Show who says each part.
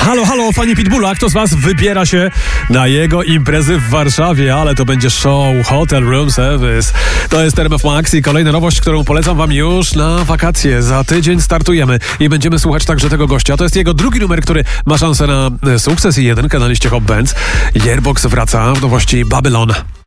Speaker 1: Halo, fani Pitbulla, kto z was wybiera się na jego imprezy w Warszawie? Ale to będzie show, hotel, room service. To jest RMF Max i kolejna nowość, którą polecam wam już na wakacje. Za tydzień startujemy i będziemy słuchać także tego gościa. To jest jego drugi numer, który ma szansę na sukces i jedynkę na liście Hot Bands. Yearbox wraca w nowości Babylon.